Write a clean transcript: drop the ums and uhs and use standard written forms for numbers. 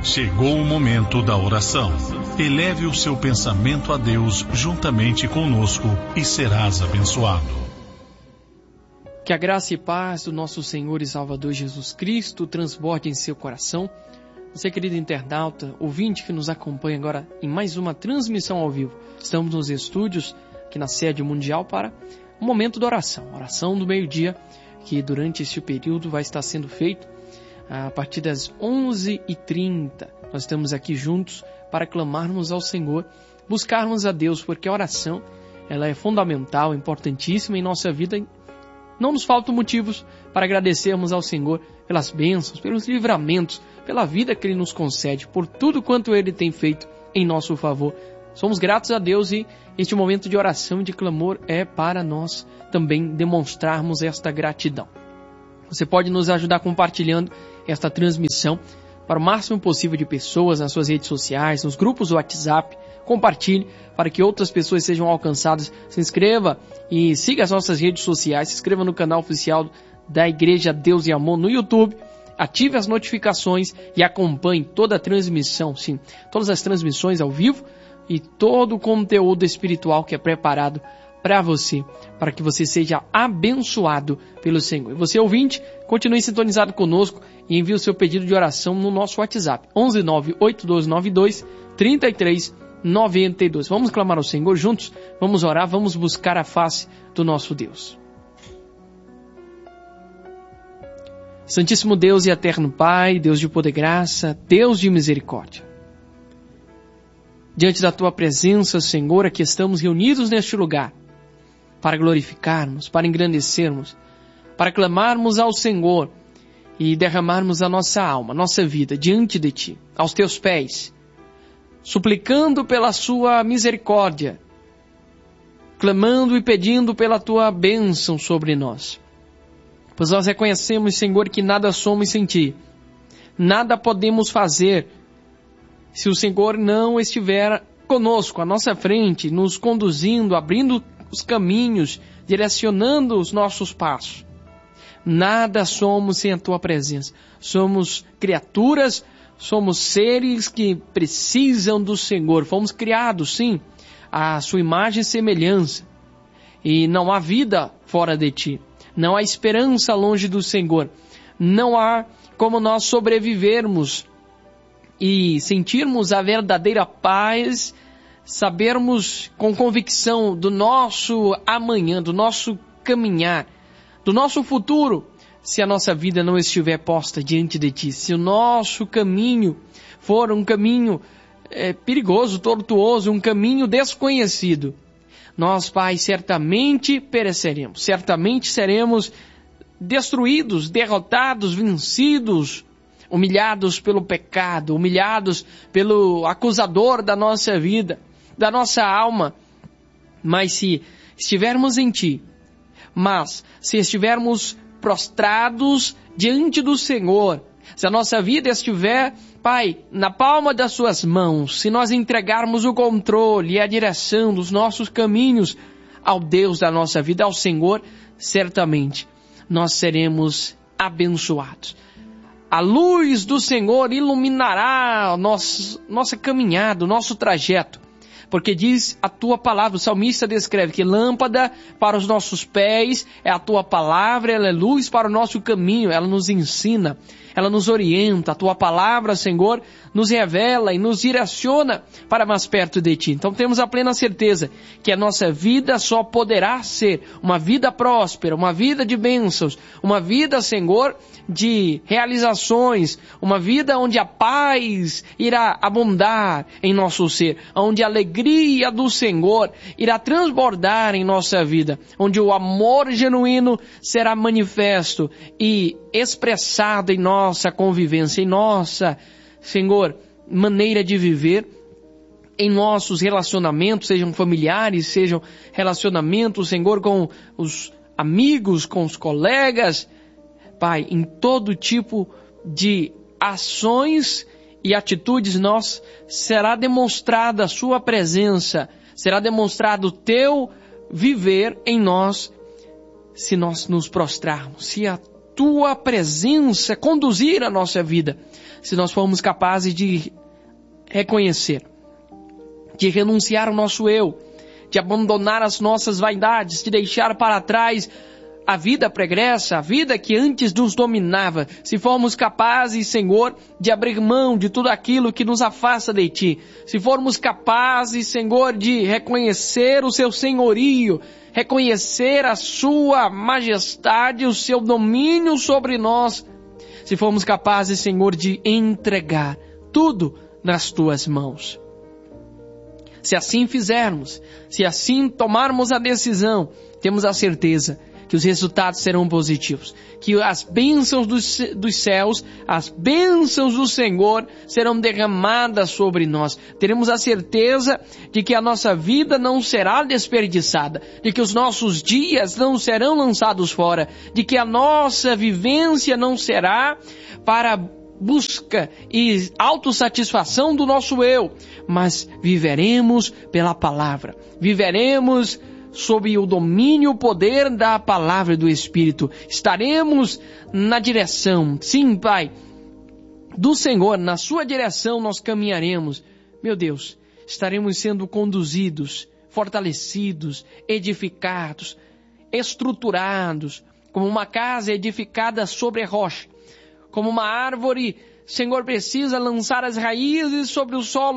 Chegou o momento da oração. Eleve o seu pensamento a Deus juntamente conosco e serás abençoado. Que a graça e paz do nosso Senhor e Salvador Jesus Cristo transborde em seu coração. Você, querido internauta, ouvinte que nos acompanha agora em mais uma transmissão ao vivo. Estamos nos estúdios aqui na sede mundial para um momento de oração. Oração do meio-dia, que durante este período vai estar sendo feito a partir das 11h30. Nós estamos aqui juntos para clamarmos ao Senhor, buscarmos a Deus, porque a oração ela é fundamental, importantíssima em nossa vida. Não nos faltam motivos para agradecermos ao Senhor pelas bênçãos, pelos livramentos, pela vida que Ele nos concede, por tudo quanto Ele tem feito em nosso favor. Somos gratos a Deus e este momento de oração e de clamor é para nós também demonstrarmos esta gratidão. Você pode nos ajudar compartilhando esta transmissão para o máximo possível de pessoas nas suas redes sociais, nos grupos do WhatsApp. Compartilhe para que outras pessoas sejam alcançadas. Se inscreva e siga as nossas redes sociais. Se inscreva no canal oficial da Igreja Deus e Amor no YouTube. Ative as notificações e acompanhe toda a transmissão, sim, todas as transmissões ao vivo e todo o conteúdo espiritual que é preparado para você, para que você seja abençoado pelo Senhor. E você, ouvinte, continue sintonizado conosco e envie o seu pedido de oração no nosso WhatsApp, 11982923392. Vamos clamar ao Senhor juntos? Vamos orar, vamos buscar a face do nosso Deus. Santíssimo Deus e eterno Pai, Deus de poder e graça, Deus de misericórdia. Diante da Tua presença, Senhor, aqui estamos reunidos neste lugar para glorificarmos, para engrandecermos, para clamarmos ao Senhor e derramarmos a nossa alma, nossa vida diante de Ti, aos Teus pés, suplicando pela Sua misericórdia, clamando e pedindo pela Tua bênção sobre nós. Pois nós reconhecemos, Senhor, que nada somos sem Ti, nada podemos fazer se o Senhor não estiver conosco, à nossa frente, nos conduzindo, abrindo os caminhos, direcionando os nossos passos. Nada somos sem a Tua presença. Somos criaturas, somos seres que precisam do Senhor. Fomos criados, sim, à Sua imagem e semelhança. E não há vida fora de Ti. Não há esperança longe do Senhor. Não há como nós sobrevivermos e sentirmos a verdadeira paz, sabermos com convicção do nosso amanhã, do nosso caminhar, do nosso futuro, se a nossa vida não estiver posta diante de Ti, se o nosso caminho for um caminho perigoso, tortuoso, um caminho desconhecido, nós, Pai, certamente pereceremos, certamente seremos destruídos, derrotados, vencidos, humilhados pelo pecado, humilhados pelo acusador da nossa vida, da nossa alma. Mas se estivermos em Ti, mas se estivermos prostrados diante do Senhor, se a nossa vida estiver, Pai, na palma das Suas mãos, se nós entregarmos o controle e a direção dos nossos caminhos ao Deus da nossa vida, ao Senhor, certamente nós seremos abençoados. A luz do Senhor iluminará nossa caminhada, o nosso trajeto. Porque diz a Tua palavra, o salmista descreve que lâmpada para os nossos pés é a Tua palavra, ela é luz para o nosso caminho, ela nos ensina, ela nos orienta. A Tua palavra, Senhor, nos revela e nos direciona para mais perto de Ti. Então temos a plena certeza que a nossa vida só poderá ser uma vida próspera, uma vida de bênçãos, uma vida, Senhor, de realizações, uma vida onde a paz irá abundar em nosso ser, onde a alegria do Senhor irá transbordar em nossa vida, onde o amor genuíno será manifesto e expressado em nossa convivência, em nossa, Senhor, maneira de viver, em nossos relacionamentos, sejam familiares, sejam relacionamentos, Senhor, com os amigos, com os colegas, Pai, em todo tipo de ações e atitudes nós será demonstrada a Sua presença, será demonstrado o Teu viver em nós, se nós nos prostrarmos, se a Tua presença conduzir a nossa vida, se nós formos capazes de reconhecer, de renunciar ao nosso eu, de abandonar as nossas vaidades, de deixar para trás a vida pregressa, a vida que antes nos dominava, se formos capazes, Senhor, de abrir mão de tudo aquilo que nos afasta de Ti, se formos capazes, Senhor, de reconhecer o Seu senhorio, reconhecer a Sua majestade, o Seu domínio sobre nós, se formos capazes, Senhor, de entregar tudo nas Tuas mãos. Se assim fizermos, se assim tomarmos a decisão, temos a certeza que os resultados serão positivos, que as bênçãos dos céus, as bênçãos do Senhor serão derramadas sobre nós. Teremos a certeza de que a nossa vida não será desperdiçada, de que os nossos dias não serão lançados fora, de que a nossa vivência não será para busca e autossatisfação do nosso eu, mas viveremos pela palavra, viveremos sob o domínio e o poder da palavra do Espírito. Estaremos na direção, sim, Pai, do Senhor, na Sua direção nós caminharemos. Meu Deus, estaremos sendo conduzidos, fortalecidos, edificados, estruturados, como uma casa edificada sobre a rocha, como uma árvore, Senhor, precisa lançar as raízes sobre o solo